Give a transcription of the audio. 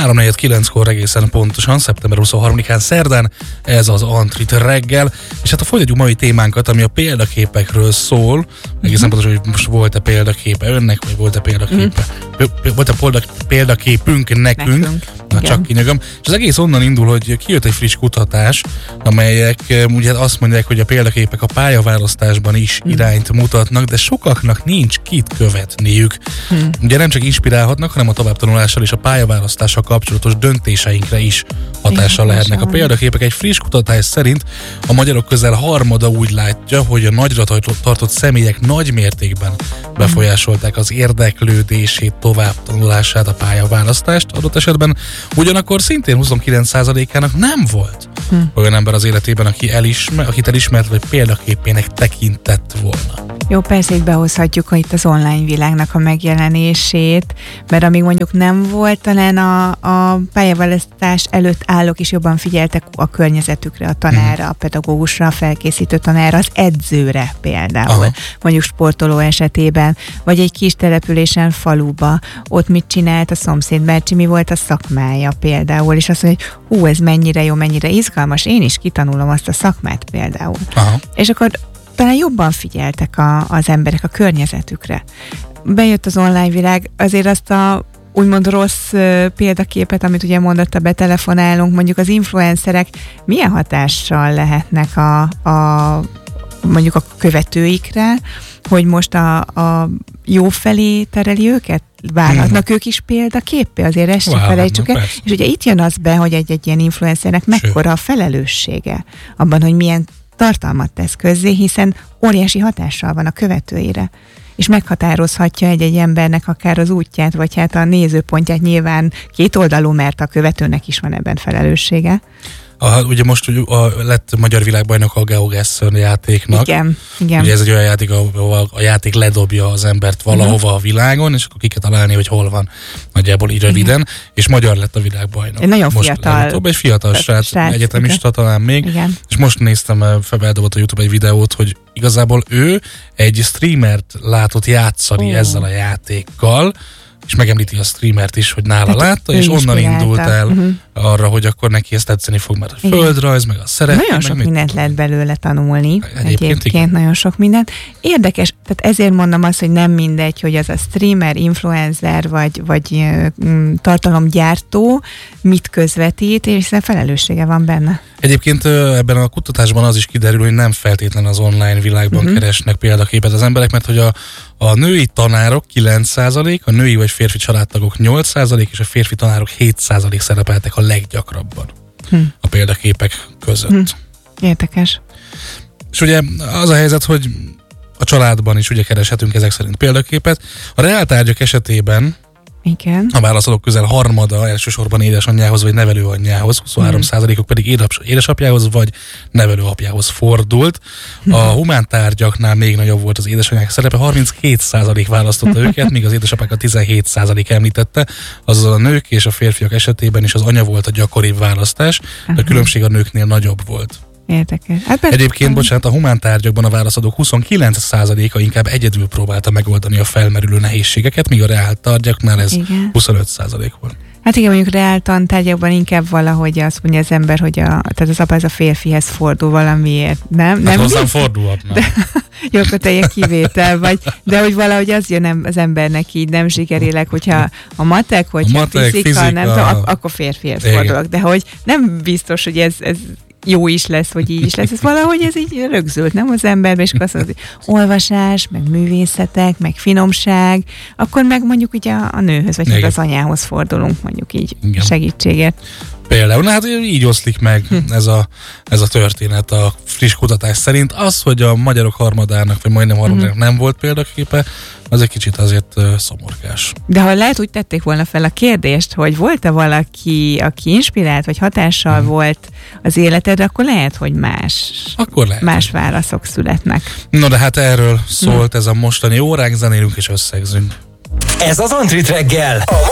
3:49-kor egészen pontosan, szeptember 23-án szerdán, ez az Antrit reggel, és hát a folytatjuk mai témánkat, ami a példaképekről szól, egészen pontosan, hogy most volt-e példaképe önnek, vagy volt-e példaképe, volt-e példaképünk nekünk. Na, csak kinyögöm. És az egész onnan indul, hogy kijött egy friss kutatás, amelyek ugye azt mondják, hogy a példaképek a pályaválasztásban is irányt mutatnak, de sokaknak nincs kit követniük. Ugye nem csak inspirálhatnak, hanem a továbbtanulással és a pályaválasztással kapcsolatos döntéseinkre is hatással lehetnek. A példaképek egy friss kutatás szerint a magyarok közel harmada úgy látja, hogy a nagyra tartott személyek nagy mértékben befolyásolták az érdeklődését, továbbtanulását, a pályaválasztást adott esetben. Ugyanakkor szintén 29%-ának nem volt olyan ember az életében, akit elismert, vagy példaképének tekintett volna. Jó, persze itt behozhatjuk itt az online világnak a megjelenését, mert amíg mondjuk nem volt, talán a pályaválasztás előtt állók is jobban figyeltek a környezetükre, a tanára, a pedagógusra, a felkészítő tanára, az edzőre például. Mondjuk sportoló esetében, vagy egy kis településen, faluba, ott mit csinált a szomszéd, Bercsi, mi volt a szakmája például, és azt mondja, hogy ez mennyire jó, mennyire izgalmas, én is kitanulom azt a szakmát például. És akkor talán jobban figyeltek az emberek a környezetükre. Bejött az online világ, azért azt a úgymond rossz példaképet, amit ugye mondotta, betelefonálunk, mondjuk az influencerek milyen hatással lehetnek mondjuk a követőikre, hogy most a jó felé tereli őket? Válhatnak ők is példaképpé, azért ezt sem felejtsük el. És ugye itt jön az be, hogy egy ilyen influencernek mekkora a felelőssége abban, hogy milyen tartalmat tesz közzé, hiszen óriási hatással van a követőire. És meghatározhatja egy embernek akár az útját, vagy hát a nézőpontját, nyilván kétoldalú, mert a követőnek is van ebben felelőssége. Ugye most lett magyar világbajnok a GeoGuessr játéknak. Igen. Ugye ez egy olyan játék, ahol a játék ledobja az embert valahova a világon, és akkor ki kell találni, hogy hol van. Nagyjából így röviden. És magyar lett a világbajnok. Egy nagyon fiatal. Egy fiatal srác, egyetemista talán még. Igen. És most néztem, feldobott a YouTube egy videót, hogy igazából ő egy streamert látott játszani ezzel a játékkal, és megemlíti a streamert is, hogy nála látta, és onnan indult el arra, hogy akkor neki ezt tetszeni fog, mert a földrajz, meg a szerep. Nagyon sok mindent lehet belőle tanulni. Egyébként nagyon sok mindent. Érdekes, tehát ezért mondom azt, hogy nem mindegy, hogy az a streamer, influencer, vagy tartalomgyártó mit közvetít, és hiszen felelőssége van benne. Egyébként ebben a kutatásban az is kiderül, hogy nem feltétlen az online világban keresnek példaképet az emberek, mert hogy a női tanárok 9%, a női vagy férfi családtagok 8%, és a férfi tanárok 7% szerepeltek a leggyakrabban a példaképek között. Érdekes. És ugye az a helyzet, hogy a családban is ugye kereshetünk ezek szerint példaképet. A reáltárgyak esetében igen. A válaszadók közel harmada elsősorban édesanyjához vagy nevelőanyjához, 23%-ok pedig édesapjához vagy nevelőapjához fordult. A humántárgyaknál még nagyobb volt az édesanyák szerepe, 32% választotta őket, míg az édesapákat 17% említette, azaz a nők és a férfiak esetében is az anya volt a gyakoribb választás, de a különbség a nőknél nagyobb volt. Érdekes. Egyébként, a humántárgyakban a válaszadók 29%-a inkább egyedül próbálta megoldani a felmerülő nehézségeket, míg a reáltárgyaknál ez 25% volt. Hát igen, mondjuk reáltantárgyakban inkább valahogy azt mondja az ember, hogy tehát az apa ez a férfihez fordul valamiért, nem? Hát hozzám fordulhatna. Jó, akkor teljes kivétel, de hogy valahogy az jön az embernek így, nem zsigerileg, hogyha a matek, hogyha fizika, nem tudom, akkor férfihez fordulok. De hogy nem biztos, hogy ez jó is lesz, vagy így is lesz. Ez valahogy ez így rögzült, nem az emberbe, és akkor azt mondod, hogy olvasás, meg művészetek, meg finomság, akkor meg mondjuk ugye a nőhöz, vagy az anyához fordulunk, mondjuk így segítségért. Például, hát így oszlik meg ez a történet a friss kutatás szerint. Az, hogy a magyarok harmadának, vagy majdnem harmadának nem volt példaképe, az egy kicsit azért szomorkás. De ha lehet, úgy tették volna fel a kérdést, hogy volt-e valaki, aki inspirált, vagy hatással volt az életedre, akkor lehet, hogy más válaszok születnek. No, de hát erről szólt ez a mostani óránk, zenélünk és összegzünk. Ez az Antrit reggel!